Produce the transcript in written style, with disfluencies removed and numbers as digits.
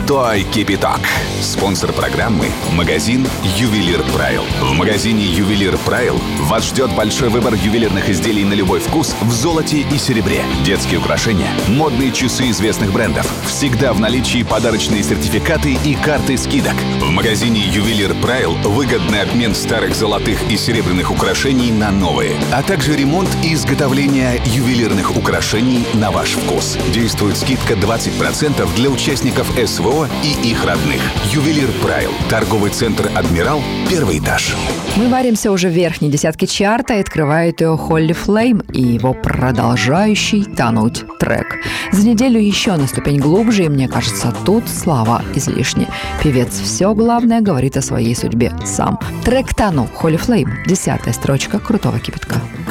Крутой кипяток. Спонсор программы – магазин «Ювелир Прайл». В магазине «Ювелир Прайл» вас ждет большой выбор ювелирных изделий на любой вкус в золоте и серебре. Детские украшения, модные часы известных брендов. Всегда в наличии подарочные сертификаты и карты скидок. В магазине «Ювелир Прайл» выгодный обмен старых золотых и серебряных украшений на новые, а также ремонт и изготовление ювелирных украшений на ваш вкус. Действует скидка 20% для участников СВО и их родных. «Ювелир Прайл». Торговый центр «Адмирал», 1 этаж. Мы варимся уже в верхней десятке чарта, и открывает ее Holy Flame и его продолжающий тонуть трек. За неделю еще на ступень глубже, и мне кажется, тут слова излишни. Певец все главное говорит о своей судьбе сам. Трек «Тону», Holy Flame, 10-я строчка «Крутого кипятка».